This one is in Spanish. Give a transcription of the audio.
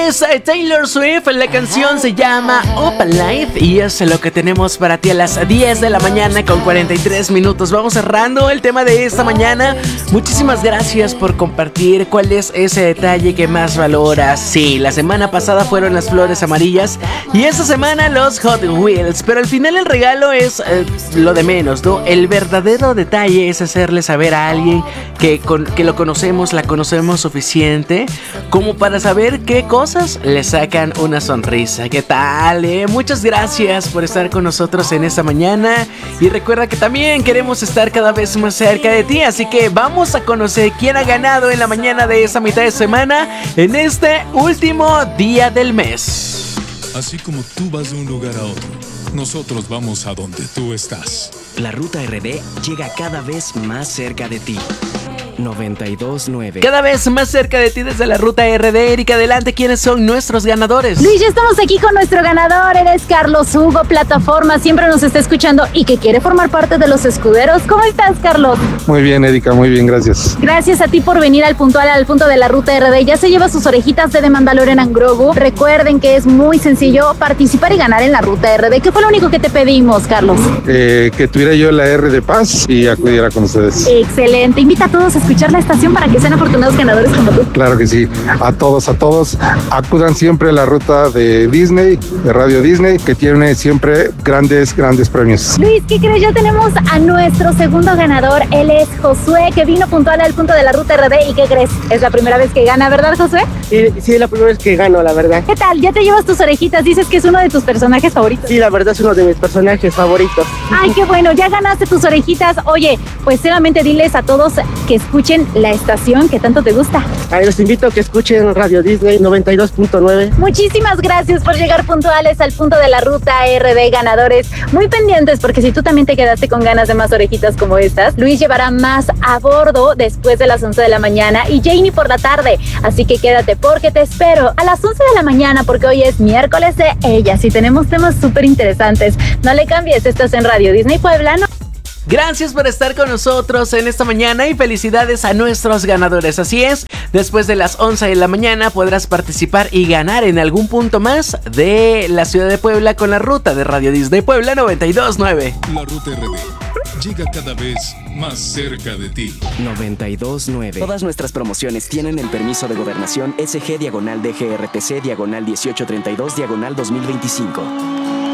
es Taylor Swift, la canción se llama Open Life y es lo que tenemos para ti a las 10 de la mañana con 43 minutos. Vamos cerrando el tema de esta mañana. Muchísimas gracias por compartir cuál es ese detalle que más valoras. Sí, la semana pasada fueron las flores amarillas y esta semana los Hot Wheels, pero al final el regalo es lo de menos, ¿no? El verdadero detalle es hacerle saber a alguien que lo conocemos, la conocemos suficiente como para saber qué cosas le sacan una sonrisa. ¿Qué tal? Muchas gracias por estar con nosotros en esta mañana y recuerda que también queremos estar cada vez más cerca de ti, así que vamos a conocer quién ha ganado en la mañana de esta mitad de semana en este último día del mes. Así como tú vas de un lugar a otro, nosotros vamos a donde tú estás. La Ruta RD llega cada vez más cerca de ti. 92.9. Cada vez más cerca de ti desde la Ruta RD. Erika, adelante, ¿quiénes son nuestros ganadores? Luis, ya estamos aquí con nuestro ganador. Eres Carlos Hugo Plataforma, siempre nos está escuchando y que quiere formar parte de los escuderos. ¿Cómo estás, Carlos? Muy bien, Erika, muy bien, gracias. Gracias a ti por venir al punto de la Ruta RD. Ya se lleva sus orejitas de The Mandalorian and Grogu. Recuerden que es muy sencillo participar y ganar en la Ruta RD. ¿Qué fue lo único que te pedimos, Carlos? Que tuviera yo la R de paz y acudiera con ustedes. Excelente. Invita a todos a escuchar la estación para que sean afortunados ganadores como tú. Claro que sí. A todos, acudan siempre a la ruta de Disney, de Radio Disney, que tiene siempre grandes premios. Luis, ¿qué crees? Ya tenemos a nuestro segundo ganador. Él es Josué, que vino puntual al punto de la Ruta RD. ¿Y qué crees? Es la primera vez que gana, ¿verdad, Josué? Sí, es la primera vez que gano, la verdad. ¿Qué tal? ¿Ya te llevas tus orejitas? Dices que es uno de tus personajes favoritos. Sí, la verdad es uno de mis personajes favoritos. Ay, qué bueno, ya ganaste tus orejitas. Oye, pues solamente diles a todos que escuchen la estación que tanto te gusta. Los invito a que escuchen Radio Disney 92.9. Muchísimas gracias por llegar puntuales al punto de la Ruta RD, ganadores. Muy pendientes, porque si tú también te quedaste con ganas de más orejitas como estas, Luis llevará más a bordo después de las 11 de la mañana y Jamie por la tarde. Así que quédate porque te espero a las 11 de la mañana, porque hoy es miércoles de ellas y tenemos temas súper interesantes. No le cambies, estás en Radio Disney Puebla, ¿no? Gracias por estar con nosotros en esta mañana y felicidades a nuestros ganadores. Así es, después de las 11 de la mañana podrás participar y ganar en algún punto más de la ciudad de Puebla con la ruta de Radio Disney Puebla 92.9. La Ruta RD llega cada vez más cerca de ti. 92.9. Todas nuestras promociones tienen el permiso de gobernación SG/DGRTC/1832/2025.